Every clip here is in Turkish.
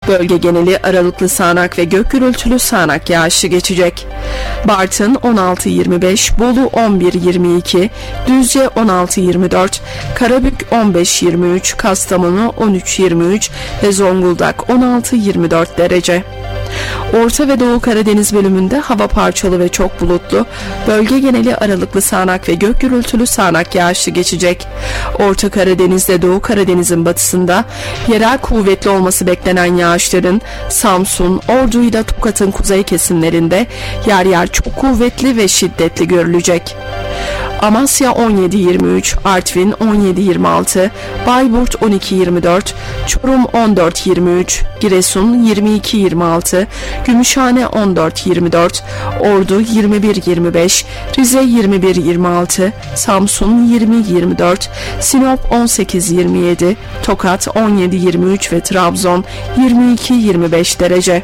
Bölge geneli aralıklı sağanak ve gök gürültülü sağanak yağışlı geçecek. Bartın 16-25, Bolu 11-22, Düzce 16-24, Karabük 15-23, Kastamonu 13-23 ve Zonguldak 16-24 derece. Orta ve Doğu Karadeniz bölümünde hava parçalı ve çok bulutlu, bölge geneli aralıklı sağanak ve gök gürültülü sağanak yağışlı geçecek. Orta Karadeniz'de Doğu Karadeniz'in batısında yerel kuvvetli olması beklenen yağışların Samsun, Ordu ile Tokat'ın kuzey kesimlerinde yer yer çok kuvvetli ve şiddetli görülecek. Amasya 17-23, Artvin 17-26, Bayburt 12-24, Çorum 14-23, Giresun 22-26, Gümüşhane 14-24, Ordu 21-25, Rize 21-26, Samsun 20-24, Sinop 18-27, Tokat 17-23 ve Trabzon 22-25 derece.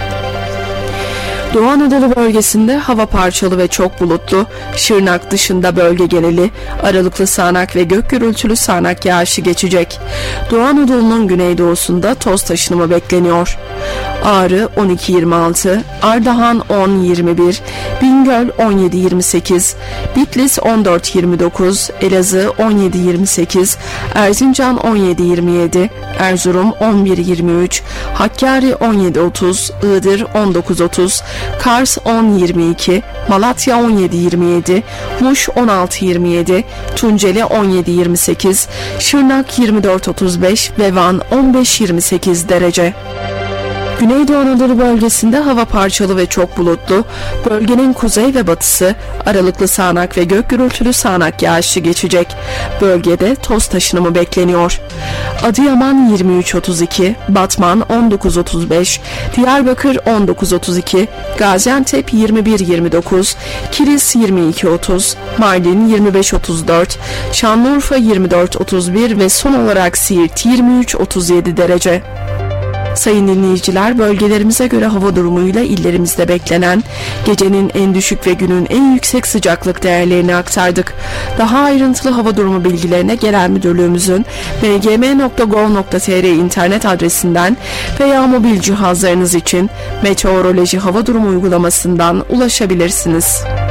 Doğu Anadolu bölgesinde hava parçalı ve çok bulutlu, Şırnak dışında bölge geneli aralıklı sağanak ve gök gürültülü sağanak yağışı geçecek. Doğu Anadolu'nun güneydoğusunda toz taşınımı bekleniyor. Ağrı 12-26, Ardahan 10-21, Bingöl 17-28, Bitlis 14-29, Elazığ 17-28, Erzincan 17-27, Erzurum 11-23, Hakkari 17-30, Iğdır 19-30, Kars 10-22, Malatya 17-27, Muş 16-27, Tunceli 17-28, Şırnak 24-35 ve Van 15-28 derece. Güneydoğu Anadolu bölgesinde hava parçalı ve çok bulutlu, bölgenin kuzey ve batısı aralıklı sağanak ve gök gürültülü sağanak yağışlı geçecek. Bölgede toz taşınımı bekleniyor. Adıyaman 23-32, Batman 19-35, Diyarbakır 19-32, Gaziantep 21-29, Kilis 22-30, Mardin 25-34, Şanlıurfa 24-31 ve son olarak Siirt 23-37 derece. Sayın dinleyiciler, bölgelerimize göre hava durumuyla illerimizde beklenen gecenin en düşük ve günün en yüksek sıcaklık değerlerini aktardık. Daha ayrıntılı hava durumu bilgilerine Genel Müdürlüğümüzün mgm.gov.tr internet adresinden veya mobil cihazlarınız için meteoroloji hava durumu uygulamasından ulaşabilirsiniz.